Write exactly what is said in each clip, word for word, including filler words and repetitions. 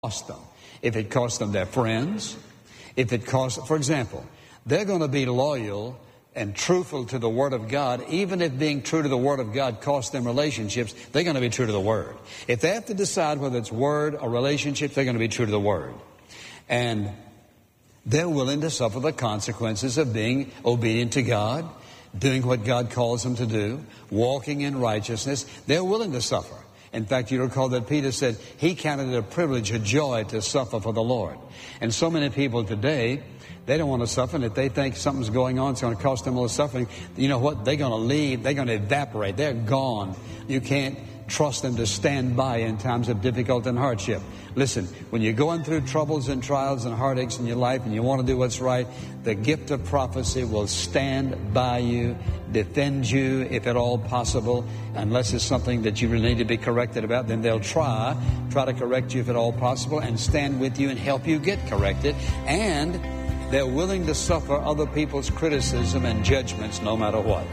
cost them. If it costs them their friends, if it costs, for example, they're going to be loyal and truthful to the Word of God, even if being true to the Word of God costs them relationships, they're going to be true to the Word. If they have to decide whether it's Word or relationship, they're going to be true to the Word. And they're willing to suffer the consequences of being obedient to God, doing what God calls them to do, walking in righteousness. They're willing to suffer. In fact, you recall that Peter said he counted it a privilege, a joy to suffer for the Lord. And so many people today, they don't want to suffer, and if they think something's going on, it's going to cost them all the suffering, you know what? They're going to leave. They're going to evaporate. They're gone. You can't trust them to stand by in times of difficulty and hardship. Listen, when you're going through troubles and trials and heartaches in your life and you want to do what's right, the gift of prophecy will stand by you, defend you if at all possible. Unless it's something that you really need to be corrected about, then they'll try, try to correct you if at all possible, and stand with you and help you get corrected. And they're willing to suffer other people's criticism and judgments no matter what.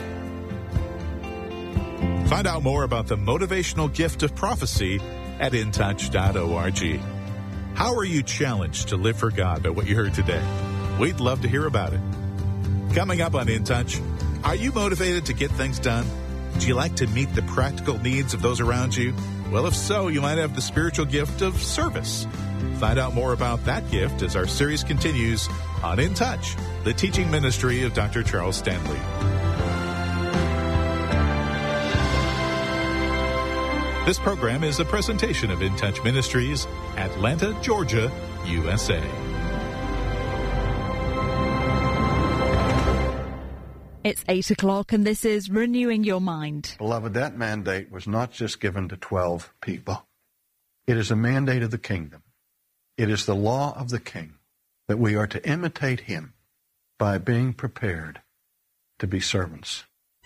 Find out more about the motivational gift of prophecy at in touch dot org. How are you challenged to live for God by what you heard today? We'd love to hear about it. Coming up on In Touch, are you motivated to get things done? Do you like to meet the practical needs of those around you? Well, if so, you might have the spiritual gift of service. Find out more about that gift as our series continues on In Touch, the teaching ministry of Doctor Charles Stanley. This program is a presentation of In Touch Ministries, Atlanta, Georgia, U S A. It's eight o'clock, and this is Renewing Your Mind. Beloved, that mandate was not just given to twelve people. It is a mandate of the kingdom. It is the law of the king that we are to imitate him by being prepared to be servants.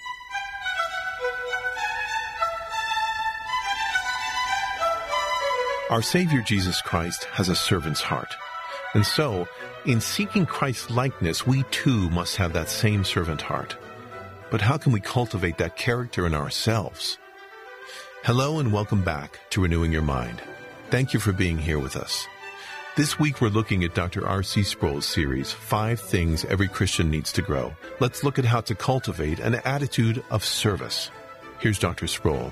Our Savior Jesus Christ has a servant's heart. And so, in seeking Christ's likeness, we too must have that same servant heart. But how can we cultivate that character in ourselves? Hello and welcome back to Renewing Your Mind. Thank you for being here with us. This week we're looking at Doctor R C Sproul's series, Five Things Every Christian Needs to Grow. Let's look at how to cultivate an attitude of service. Here's Doctor Sproul.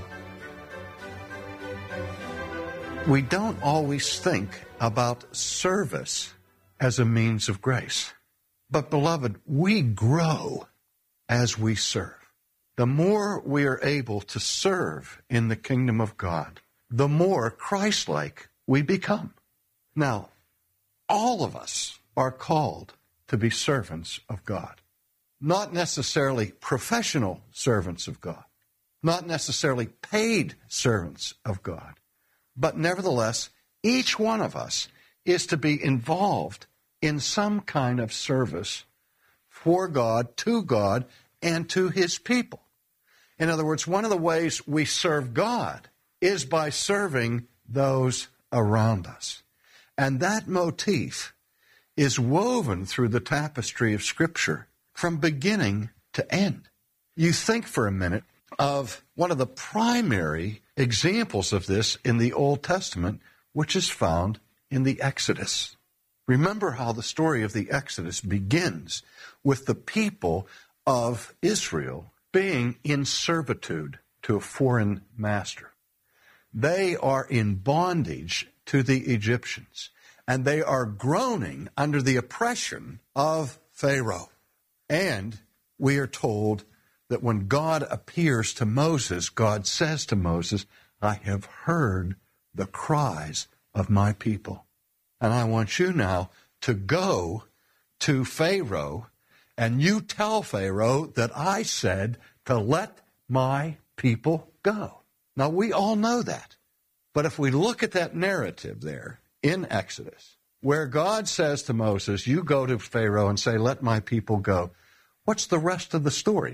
We don't always think about service as a means of grace. But, beloved, we grow as we serve. The more we are able to serve in the kingdom of God, the more Christ-like we become. Now, all of us are called to be servants of God. Not necessarily professional servants of God. Not necessarily paid servants of God. But nevertheless, each one of us is to be involved in some kind of service for God, to God, and to his people. In other words, one of the ways we serve God is by serving those around us. And that motif is woven through the tapestry of Scripture from beginning to end. You think for a minute of one of the primary examples of this in the Old Testament, which is found in the Exodus. Remember how the story of the Exodus begins with the people of Israel being in servitude to a foreign master. They are in bondage to the Egyptians, and they are groaning under the oppression of Pharaoh. And we are told that when God appears to Moses, God says to Moses, I have heard the cries of my people. And I want you now to go to Pharaoh, and you tell Pharaoh that I said to let my people go. Now, we all know that. But if we look at that narrative there in Exodus, where God says to Moses, you go to Pharaoh and say, let my people go, what's the rest of the story?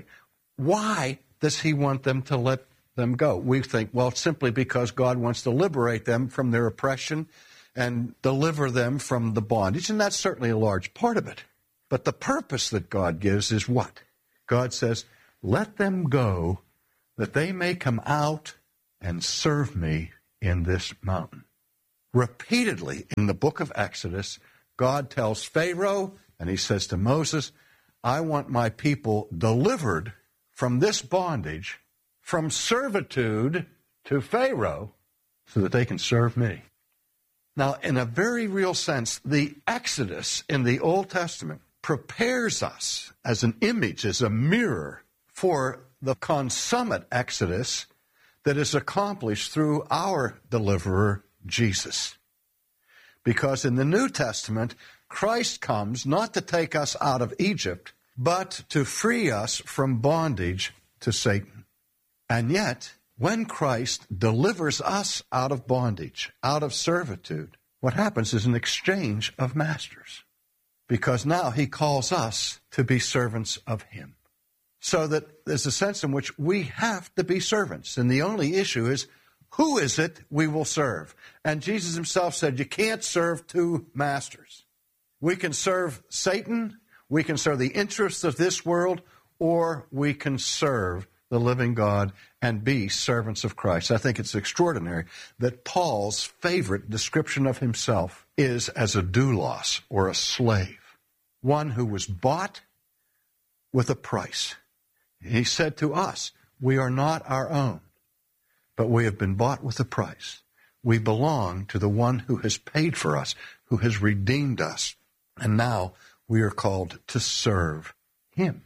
Why does he want them to let them go? We think, well, simply because God wants to liberate them from their oppression and deliver them from the bondage, and that's certainly a large part of it. But the purpose that God gives is what? God says, let them go that they may come out and serve me in this mountain. Repeatedly in the book of Exodus, God tells Pharaoh, and he says to Moses, I want my people delivered from this bondage, from servitude to Pharaoh, so that they can serve me. Now, in a very real sense, the Exodus in the Old Testament prepares us as an image, as a mirror for the consummate Exodus that is accomplished through our deliverer, Jesus. Because in the New Testament, Christ comes not to take us out of Egypt, but to free us from bondage to Satan. And yet, when Christ delivers us out of bondage, out of servitude, what happens is an exchange of masters. Because now he calls us to be servants of him. So that there's a sense in which we have to be servants. And the only issue is, who is it we will serve? And Jesus himself said, you can't serve two masters. We can serve Satan, we can serve the interests of this world, or we can serve the living God and be servants of Christ. I think it's extraordinary that Paul's favorite description of himself is as a doulos, or a slave, one who was bought with a price. He said to us, we are not our own, but we have been bought with a price. We belong to the one who has paid for us, who has redeemed us, and now we are called to serve him.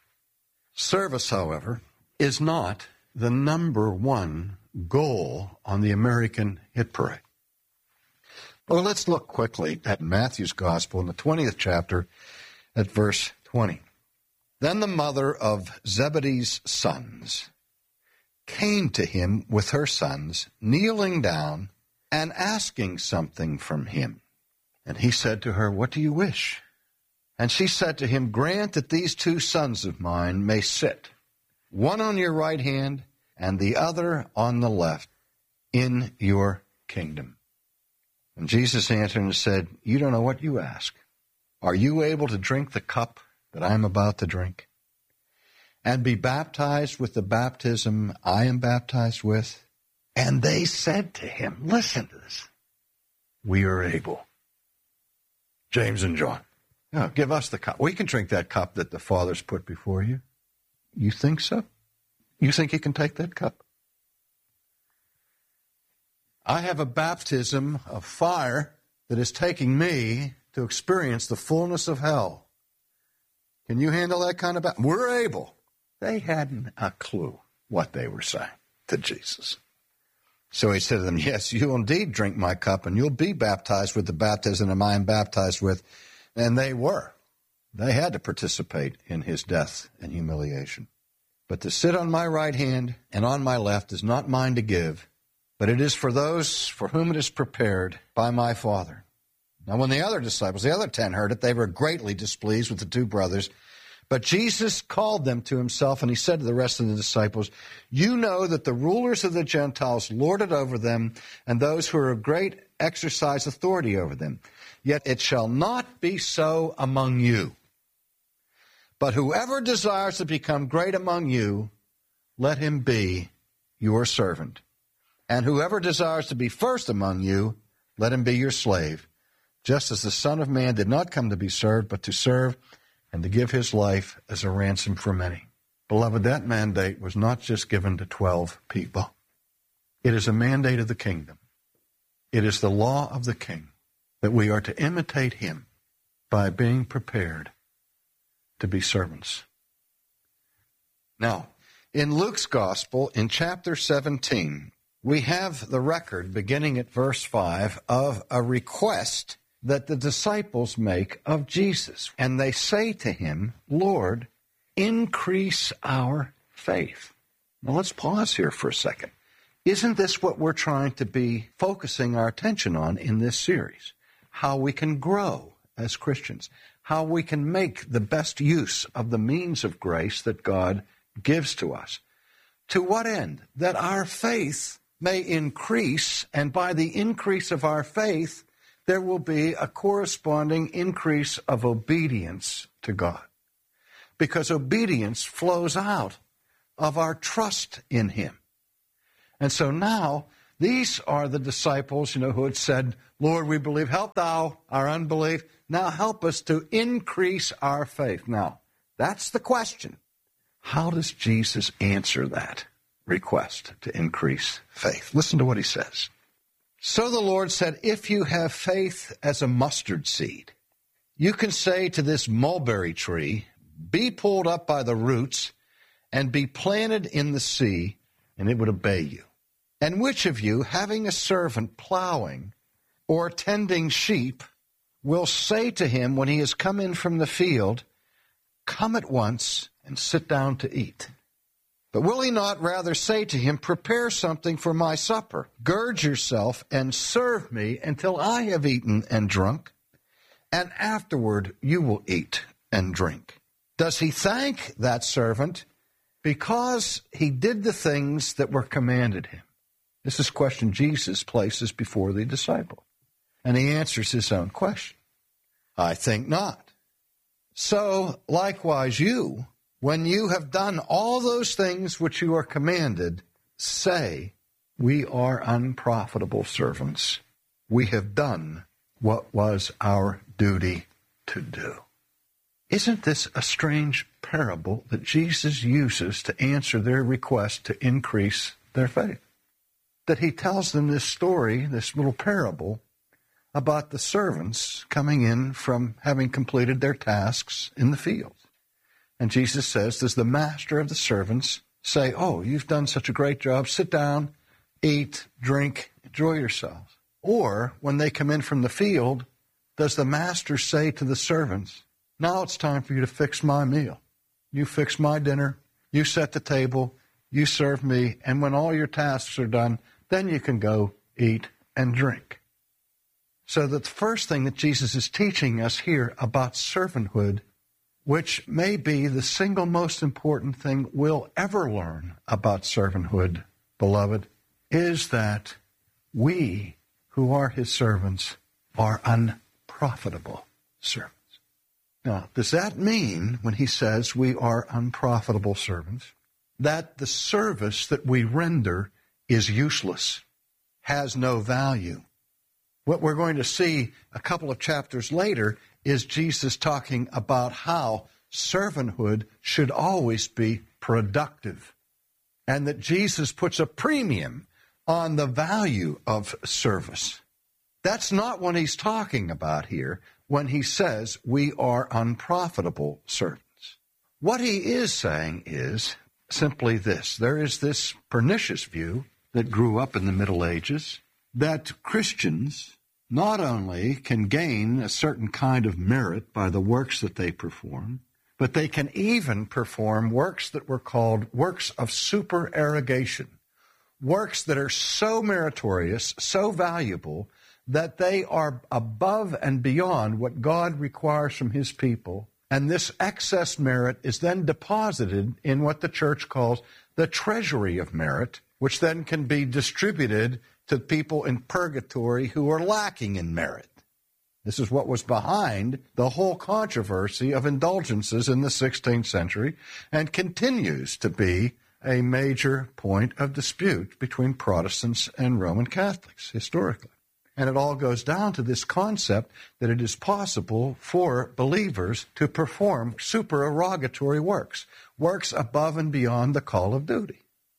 Service, however, is not the number one goal on the American hit parade. Well, let's look quickly at Matthew's Gospel in the twentieth chapter at verse twenty. Then the mother of Zebedee's sons came to him with her sons, kneeling down and asking something from him. And he said to her, what do you wish? And she said to him, grant that these two sons of mine may sit, one on your right hand and the other on the left, in your kingdom. And Jesus answered and said, you don't know what you ask. Are you able to drink the cup that I am about to drink, and be baptized with the baptism I am baptized with? And they said to him, listen to this, we are able. James and John, no, give us the cup. We can drink that cup that the Father's put before you. You think so? You think you can take that cup? I have a baptism of fire that is taking me to experience the fullness of hell. Can you handle that kind of baptism? We're able. They hadn't a clue what they were saying to Jesus. So he said to them, yes, you'll indeed drink my cup, and you'll be baptized with the baptism I am baptized with. And they were. They had to participate in his death and humiliation. But to sit on my right hand and on my left is not mine to give, but it is for those for whom it is prepared by my Father. Now when the other disciples, the other ten, heard it, they were greatly displeased with the two brothers. But Jesus called them to himself, and he said to the rest of the disciples, you know that the rulers of the Gentiles lord it over them, and those who are of great exercise authority over them. Yet it shall not be so among you. But whoever desires to become great among you, let him be your servant. And whoever desires to be first among you, let him be your slave. Just as the Son of Man did not come to be served, but to serve, and to give his life as a ransom for many. Beloved, that mandate was not just given to twelve people. It is a mandate of the kingdom. It is the law of the king that we are to imitate him by being prepared to be servants. Now, in Luke's Gospel, in chapter seventeen, we have the record, beginning at verse five, of a request that the disciples make of Jesus. And they say to him, Lord, increase our faith. Now let's pause here for a second. Isn't this what we're trying to be focusing our attention on in this series? How we can grow as Christians, how we can make the best use of the means of grace that God gives to us. To what end? That our faith may increase, and by the increase of our faith, there will be a corresponding increase of obedience to God. Because obedience flows out of our trust in him. And so now These are the disciples, you know, who had said, Lord, we believe, help thou our unbelief. Now help us to increase our faith. Now, that's the question. How does Jesus answer that request to increase faith? Listen to what he says. So the Lord said, if you have faith as a mustard seed, you can say to this mulberry tree, be pulled up by the roots and be planted in the sea, and it would obey you. And which of you, having a servant plowing or tending sheep, will say to him when he has come in from the field, come at once and sit down to eat? But will he not rather say to him, prepare something for my supper, gird yourself and serve me until I have eaten and drunk, and afterward you will eat and drink? Does he thank that servant because he did the things that were commanded him? This is a question Jesus places before the disciple, and he answers his own question. I think not. So likewise you, when you have done all those things which you are commanded, say, we are unprofitable servants. We have done what was our duty to do. Isn't this a strange parable that Jesus uses to answer their request to increase their faith? That he tells them this story, this little parable, about the servants coming in from having completed their tasks in the field. And Jesus says, does the master of the servants say, oh, you've done such a great job, sit down, eat, drink, enjoy yourselves? Or when they come in from the field, does the master say to the servants, now it's time for you to fix my meal. You fix my dinner, you set the table, you serve me, and when all your tasks are done, then you can go eat and drink. So that the first thing that Jesus is teaching us here about servanthood, which may be the single most important thing we'll ever learn about servanthood, beloved, is that we who are his servants are unprofitable servants. Now, does that mean, when he says we are unprofitable servants, that the service that we render is useless, has no value? What we're going to see a couple of chapters later is Jesus talking about how servanthood should always be productive, and that Jesus puts a premium on the value of service. That's not what he's talking about here when he says we are unprofitable servants. What he is saying is simply this. There is this pernicious view that grew up in the Middle Ages that Christians not only can gain a certain kind of merit by the works that they perform, but they can even perform works that were called works of supererogation, works that are so meritorious, so valuable, that they are above and beyond what God requires from his people. And this excess merit is then deposited in what the church calls the treasury of merit, which then can be distributed to people in purgatory who are lacking in merit. This is what was behind the whole controversy of indulgences in the sixteenth century and continues to be a major point of dispute between Protestants and Roman Catholics historically. And it all goes down to this concept that it is possible for believers to perform supererogatory works, works above and beyond the call of duty.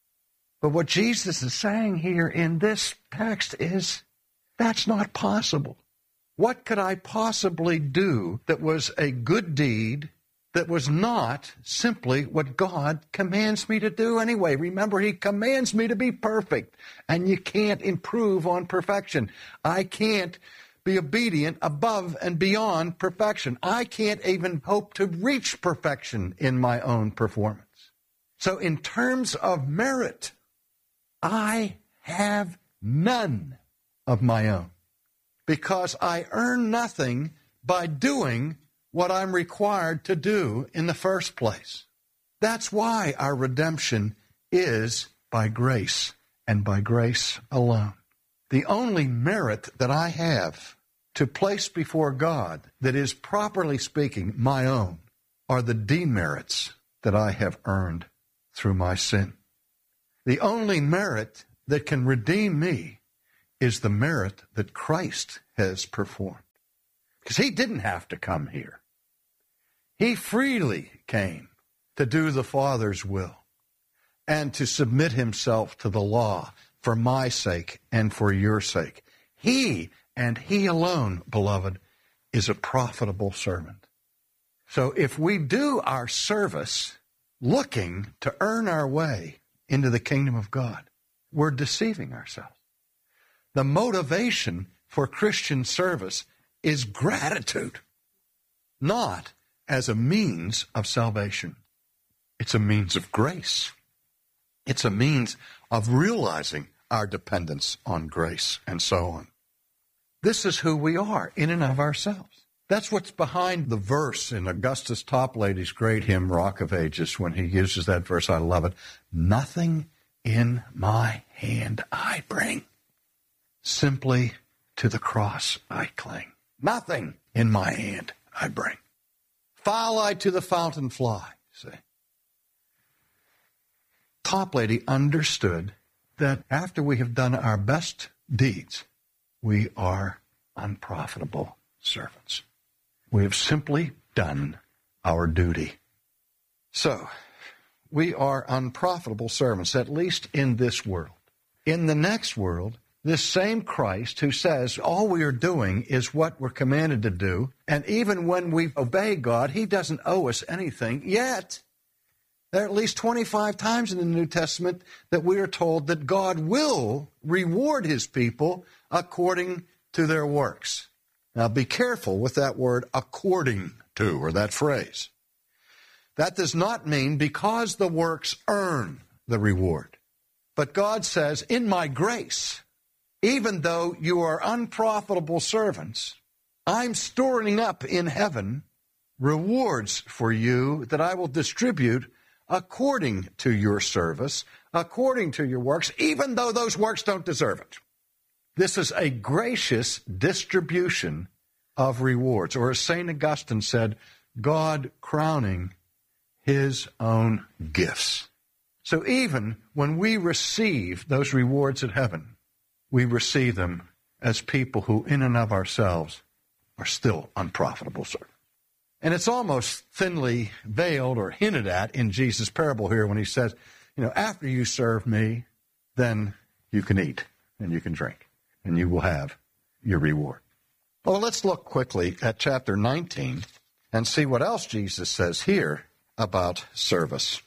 But what Jesus is saying here in this text is that's not possible. What could I possibly do that was a good deed that was not simply what God commands me to do anyway? Remember, he commands me to be perfect, and you can't improve on perfection. I can't be obedient above and beyond perfection. I can't even hope to reach perfection in my own performance. So in terms of merit, I have none of my own, because I earn nothing by doing what I'm required to do in the first place. That's why our redemption is by grace and by grace alone. The only merit that I have to place before God that is, properly speaking, my own are the demerits that I have earned through my sin. The only merit that can redeem me is the merit that Christ has performed. Because he didn't have to come here. He freely came to do the Father's will and to submit himself to the law for my sake and for your sake. He, and he alone, beloved, is a profitable servant. So if we do our service looking to earn our way into the kingdom of God, we're deceiving ourselves. The motivation for Christian service is gratitude, not as a means of salvation. It's a means of grace. It's a means of realizing our dependence on grace and so on. This is who we are in and of ourselves. That's what's behind the verse in Augustus Toplady's great hymn, Rock of Ages, when he uses that verse. I love it. Nothing in my hand I bring. Simply to the cross I cling. Nothing in my hand I bring. Foul I to the fountain fly, see. Toplady understood that after we have done our best deeds, we are unprofitable servants. We have simply done our duty. So, we are unprofitable servants, at least in this world. In the next world, this same Christ who says all we are doing is what we're commanded to do, and even when we obey God, he doesn't owe us anything, yet there are at least twenty-five times in the New Testament that we are told that God will reward his people according to their works. Now be careful with that word according to, or that phrase. That does not mean because the works earn the reward. But God says, in my grace, even though you are unprofitable servants, I'm storing up in heaven rewards for you that I will distribute according to your service, according to your works, even though those works don't deserve it. This is a gracious distribution of rewards, or as Saint Augustine said, God crowning his own gifts. So even when we receive those rewards at heaven, we receive them as people who in and of ourselves are still unprofitable servants. And it's almost thinly veiled or hinted at in Jesus' parable here when he says, you know, after you serve me, then you can eat and you can drink and you will have your reward. Well, let's look quickly at chapter nineteen and see what else Jesus says here about service.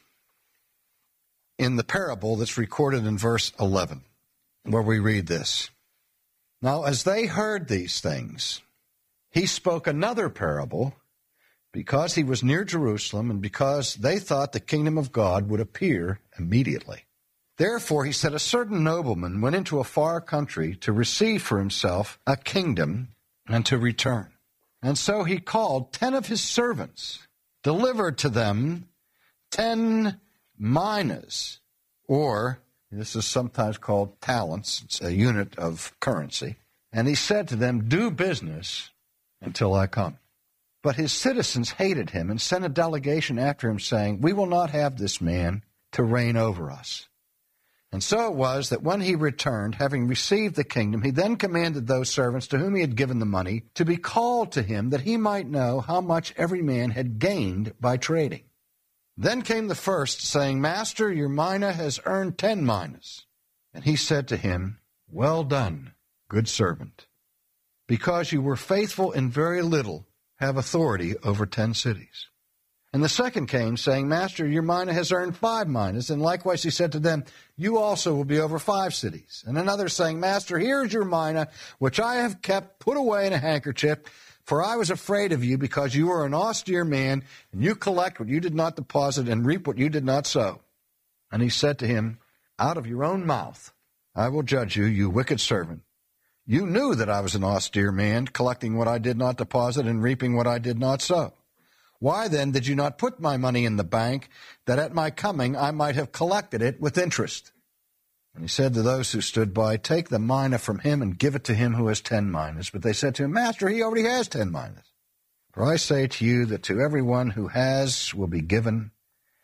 In the parable that's recorded in verse eleven, where we read this. Now, as they heard these things, he spoke another parable, because he was near Jerusalem and because they thought the kingdom of God would appear immediately. Therefore, he said, a certain nobleman went into a far country to receive for himself a kingdom and to return. And so he called ten of his servants, delivered to them ten minas, or this is sometimes called talents. It's a unit of currency. And he said to them, do business until I come. But his citizens hated him and sent a delegation after him, saying, we will not have this man to reign over us. And so it was that when he returned, having received the kingdom, he then commanded those servants to whom he had given the money to be called to him, that he might know how much every man had gained by trading. Then came the first, saying, Master, your mina has earned ten minas. And he said to him, well done, good servant. Because you were faithful in very little, have authority over ten cities. And the second came, saying, Master, your mina has earned five minas. And likewise he said to them, you also will be over five cities. And another saying, Master, here is your mina, which I have kept put away in a handkerchief, for I was afraid of you, because you are an austere man, and you collect what you did not deposit and reap what you did not sow. And he said to him, out of your own mouth I will judge you, you wicked servant. You knew that I was an austere man, collecting what I did not deposit and reaping what I did not sow. Why then did you not put my money in the bank, that at my coming I might have collected it with interest? And he said to those who stood by, take the mina from him and give it to him who has ten minas. But they said to him, Master, he already has ten minas. For I say to you that to everyone who has will be given,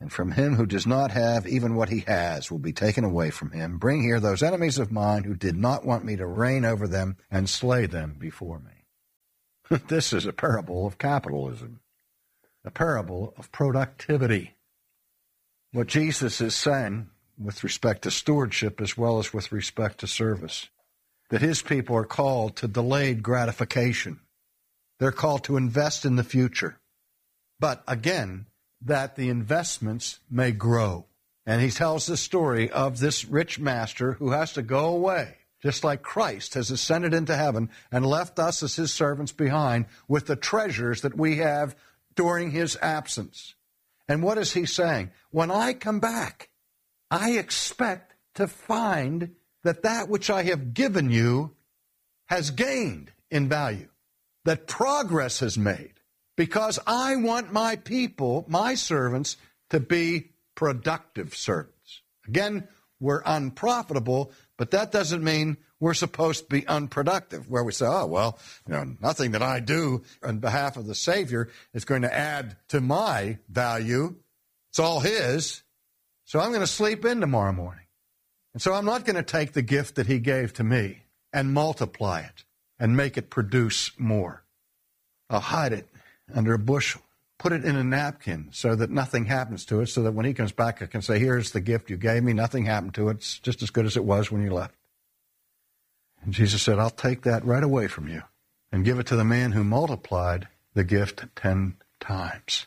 And from him who does not have, even what he has will be taken away from him. Bring here those enemies of mine who did not want me to reign over them and slay them before me. This is a parable of capitalism, a parable of productivity. What Jesus is saying with respect to stewardship as well as with respect to service, that his people are called to delayed gratification. They're called to invest in the future. But again, that the investments may grow. And he tells the story of this rich master who has to go away, just like Christ has ascended into heaven and left us as his servants behind with the treasures that we have during his absence. And what is he saying? When I come back, I expect to find that that which I have given you has gained in value, that progress has made, because I want my people, my servants, to be productive servants. Again, we're unprofitable, but that doesn't mean we're supposed to be unproductive, where we say, oh, well, you know, nothing that I do on behalf of the Savior is going to add to my value. It's all his. So I'm going to sleep in tomorrow morning. And so I'm not going to take the gift that he gave to me and multiply it and make it produce more. I'll hide it under a bushel, put it in a napkin so that nothing happens to it, so that when he comes back, I can say, here's the gift you gave me. Nothing happened to it. It's just as good as it was when you left. And Jesus said, I'll take that right away from you and give it to the man who multiplied the gift ten times,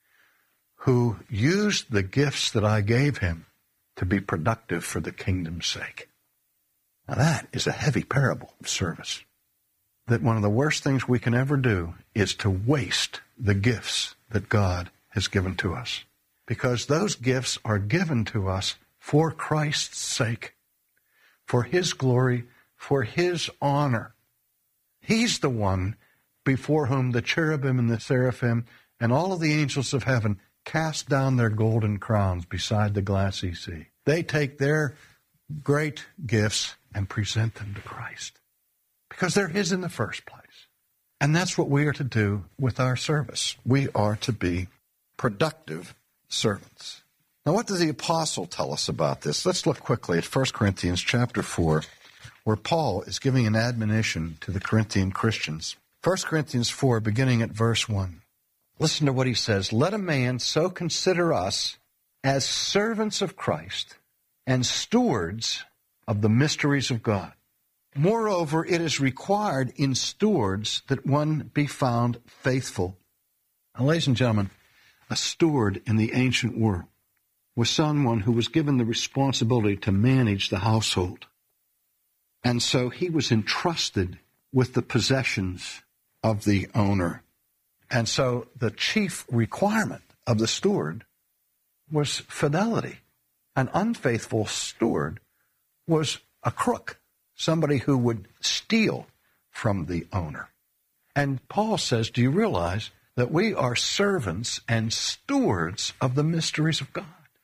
who used the gifts that I gave him to be productive for the kingdom's sake. Now that is a heavy parable of service. That one of the worst things we can ever do is to waste the gifts that God has given to us. Because those gifts are given to us for Christ's sake, for his glory, for his honor. He's the one before whom the cherubim and the seraphim and all of the angels of heaven cast down their golden crowns beside the glassy sea. They take their great gifts and present them to Christ, because they're his in the first place. And that's what we are to do with our service. We are to be productive servants. Now, what does the apostle tell us about this? Let's look quickly at First Corinthians chapter four, where Paul is giving an admonition to the Corinthian Christians. First Corinthians four, beginning at verse one. Listen to what he says. Let a man so consider us as servants of Christ and stewards of the mysteries of God. Moreover, it is required in stewards that one be found faithful. Now, ladies and gentlemen, a steward in the ancient world was someone who was given the responsibility to manage the household. And so he was entrusted with the possessions of the owner. And so the chief requirement of the steward was fidelity. An unfaithful steward was a crook, somebody who would steal from the owner. And Paul says, do you realize that we are servants and stewards of the mysteries of God?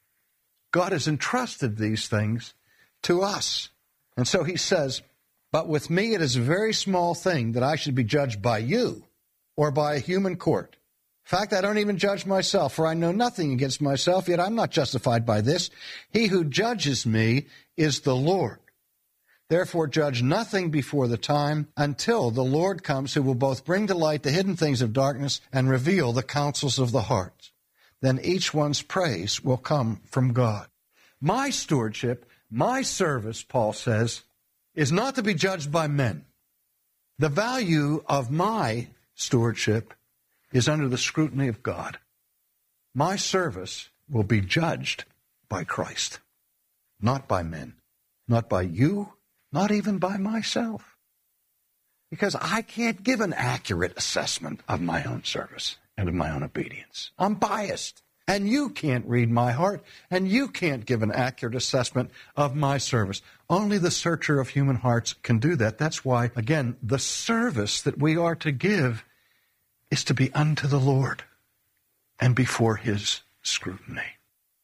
God has entrusted these things to us. And so he says, but with me it is a very small thing that I should be judged by you or by a human court. In fact, I don't even judge myself, for I know nothing against myself, yet I'm not justified by this. He who judges me is the Lord. Therefore, judge nothing before the time until the Lord comes, who will both bring to light the hidden things of darkness and reveal the counsels of the heart. Then each one's praise will come from God. My stewardship, my service, Paul says, is not to be judged by men. The value of my stewardship is under the scrutiny of God. My service will be judged by Christ, not by men, not by you, not even by myself. Because I can't give an accurate assessment of my own service and of my own obedience. I'm biased. And you can't read my heart, and you can't give an accurate assessment of my service. Only the searcher of human hearts can do that. That's why, again, the service that we are to give is to be unto the Lord and before his scrutiny.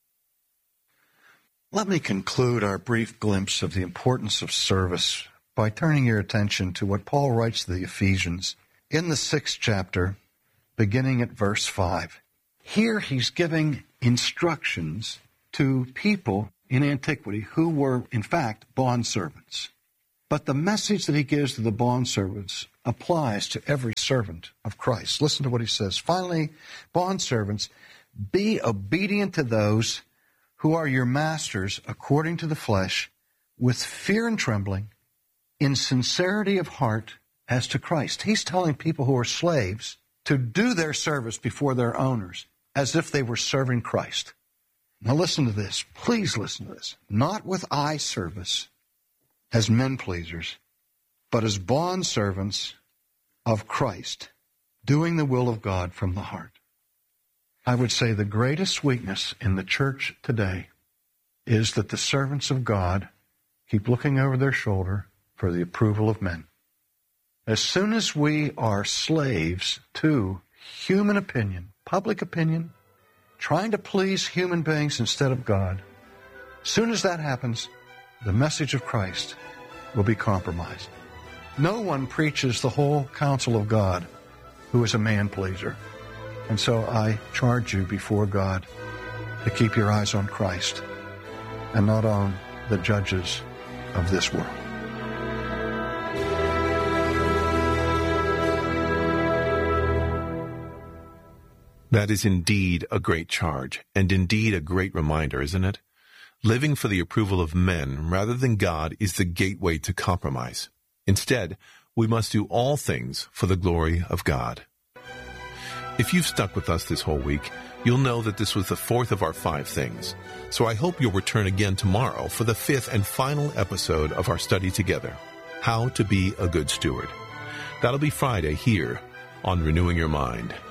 Let me conclude our brief glimpse of the importance of service by turning your attention to what Paul writes to the Ephesians in the sixth chapter, beginning at verse five. Here he's giving instructions to people in antiquity who were, in fact, bondservants. But the message that he gives to the bondservants applies to every servant of Christ. Listen to what he says. Finally, bondservants, be obedient to those who are your masters according to the flesh, with fear and trembling, in sincerity of heart as to Christ. He's telling people who are slaves to do their service before their owners as if they were serving Christ. Now listen to this. Please listen to this. Not with eye service as men pleasers, but as bondservants of Christ, doing the will of God from the heart. I would say the greatest weakness in the church today is that the servants of God keep looking over their shoulder for the approval of men. As soon as we are slaves to human opinion, public opinion, trying to please human beings instead of God, as soon as that happens, the message of Christ will be compromised. No one preaches the whole counsel of God who is a man-pleaser. And so I charge you before God to keep your eyes on Christ and not on the judges of this world. That is indeed a great charge, and indeed a great reminder, isn't it? Living for the approval of men rather than God is the gateway to compromise. Instead, we must do all things for the glory of God. If you've stuck with us this whole week, you'll know that this was the fourth of our five things. So I hope you'll return again tomorrow for the fifth and final episode of our study together, How to Be a Good Steward. That'll be Friday here on Renewing Your Mind.